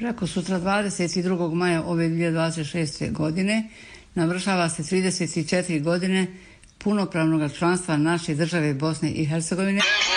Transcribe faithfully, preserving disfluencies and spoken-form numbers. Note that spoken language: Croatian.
Preko sutra dvadeset drugog maja ove dvije tisuće dvadeset šeste. godine navršava se trideset četiri godine punopravnog članstva naše države Bosne i Hercegovine.